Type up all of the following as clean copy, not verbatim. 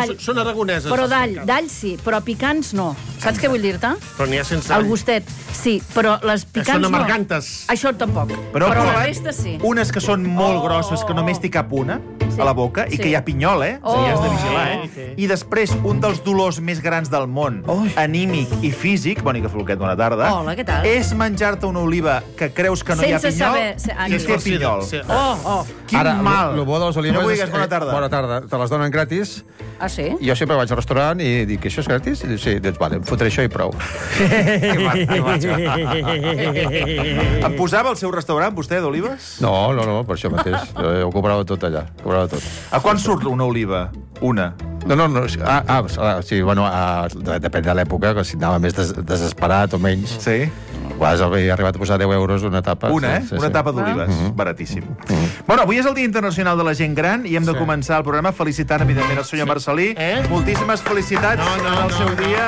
d'all. Són aragoneses. Però d'all sí, però picants no. Saps què vull dir-te? Però n'hi ha sense all. El gustet, sí, però les picants no. Són amargantes. Això tampoc. Però la resta sí. Unes que són molt grosses, que només t'hi cap una a la boca, i que hi ha pinyol, O sigui, has de vigilar, I després, un dels dolors més grans del món, anímic i físic, Mònica Folquet, bona tarda, hola, què tal? És menjar-te una oliva que creus que no hi ha pinyol i té pinyol. Quin mal! El bo de les olives... No digues bona tarda. Bona tarda. Te les donen gratis. Ah, sí? Jo sempre vaig al restaurant i dic, això és gratis? I dic, sí, doncs vale, em fotré això i prou. Em posava al seu restaurant, vostè, d'olives? No, per això mateix. Jo ho cobrava tot allà. Cobrava tot. A quan surt una oliva? Una? No. Sí, bueno, depèn de l'època, que si anava més desesperat o menys. Sí. Quasi havia arribat a posar 10 euros una tapa. Una, Una tapa d'olives. Baratíssim. Bueno, avui és el Dia Internacional de la Gent Gran i hem de començar el programa felicitant, evidentment, el senyor Marcelí. Moltíssimes felicitats en el seu dia.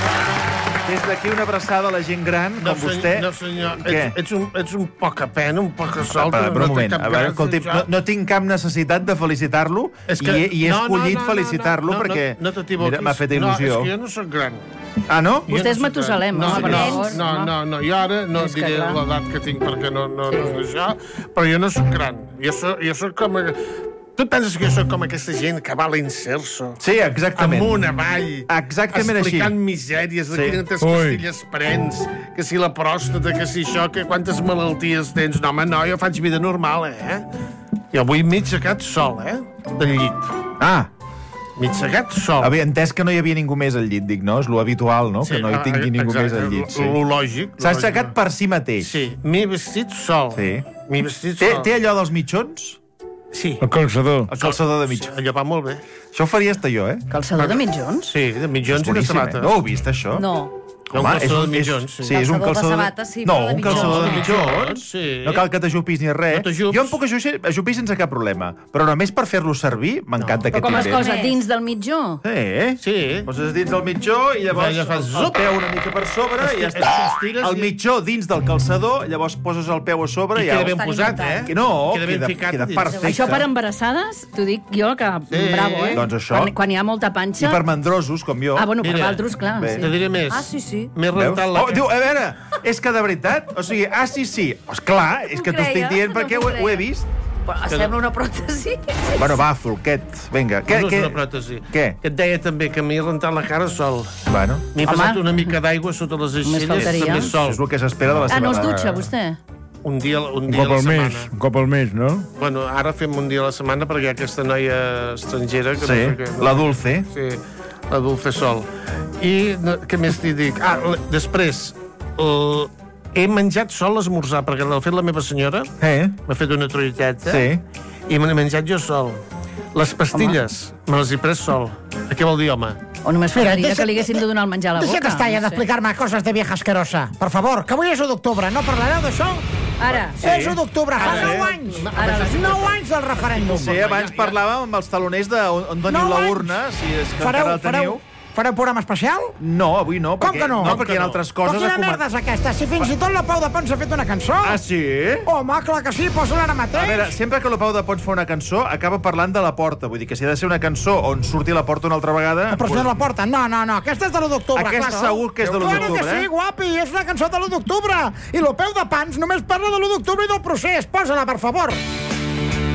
Des d'aquí una abraçada a la gent gran, com vostè. No, senyor, ets un poca pena, un poca sol. Però un moment, a veure, escolti, no tinc cap necessitat de felicitar-lo i he escollit felicitar-lo perquè m'ha fet il·lusió. No, és que jo no soc gran. Ah, no? Vostè és Matusalem, no? No, jo ara no diré l'edat que tinc perquè no és d'això, però jo no soc gran. Jo soc com... Tu penses que jo soc com aquesta gent que va a l'inserso? Sí, exactament. Amunt, avall. Exactament així. Explicant misèries de quines pastilles prens, que si la pròstata, que si això, que quantes malalties tens. No, home, no, jo faig vida normal, Jo avui m'he aixecat sol, del llit. Ah. M'he aixecat sol. Havia entès que no hi havia ningú més al llit, dic, no? És lo habitual, no? Que no hi tingui ningú més al llit. Lo lògic. S'ha aixecat per si mateix. Sí, m'he vestit sol. Sí. M'he vestit sol. Té allò dels mitjons? Sí. El calçador. El calçador de mitjons. Allò va molt bé. Això ho faria estar jo, Calçador de mitjons? Sí, de mitjons i de sabata. No ho heu vist, això? No. Un calçador de mitjons, sí. Sí, és un calçador de sabata, sí. No, un calçador de mitjons. Sí. No cal que t'ajupis ni res. Jo em puc ajupir sense cap problema. Però només per fer-lo servir, m'encanta aquest Però com es invent. posa? Dins del mitjó? Sí. Poses dins del mitjó i llavors el peu una mica per sobre i ja està. El mitjó dins del calçador, llavors poses el peu a sobre i ja... queda ben posat, No, queda ben ficat. Queda perfecte. Això per embarassades, t'ho dic jo, que bravo, Doncs això. Quan hi ha molta panxa... I per mandrosos, com jo. Ah, bueno, per altres, clar. Te diré més. Ah, sí. M'he rentat la... Diu, a veure, és que de veritat, o sigui, sí. Esclar, és que t'ho estic dient perquè ho he vist. Sembla una pròtesi. Bueno, va, Folquet, vinga. No és una pròtesi. Què? Que et deia també que m'he rentat la cara sol. Bueno. M'he passat una mica d'aigua sota les aixelles, també sol. És el que s'espera de la seva no es dutxa, vostè? Un dia a la setmana. Un cop al mes, no? Bueno, ara fem un dia a la setmana perquè hi ha aquesta noia estrangera que sí, no sé què... La Dulce. Sí, la Dulce Sol. I què més t'hi dic? Després, he menjat sol l'esmorzar, perquè l'ha fet la meva senyora, m'ha fet una truiteta, i me l'he menjat jo sol. Les pastilles, me les he pres sol. Què vol dir, home? O només faltaria que li haguéssim de donar el menjar a la boca. Deixa't estar ja d'explicar-me coses de vieja asquerosa. Per favor, que avui és 1 d'octubre, no parlareu d'això? Ara. És 1 d'octubre, fa 9 anys. 9 anys del referèndum. Sí, abans parlàvem amb els taloners d'on teniu la urna, si és que encara la teniu. Fareu programa especial? No, avui no. Com que no? No, perquè hi ha altres coses... Però quina merda és aquesta? Si fins i tot la Pau de Pons ha fet una cançó? Ah, sí? Home, clar que sí, posa-la ara mateix. A veure, sempre que la Pau de Pons fa una cançó, acaba parlant de la Porta. Vull dir que si ha de ser una cançó on surti la Porta una altra vegada... Però és la Porta. No, aquesta és de l'1 d'octubre. Aquesta segur que és de l'1 d'octubre, Claro que sí, guapi, és una cançó de l'1 d'octubre. I la Pau de Pons només parla de l'1 d'octubre i del procés. Posa-la, per favor.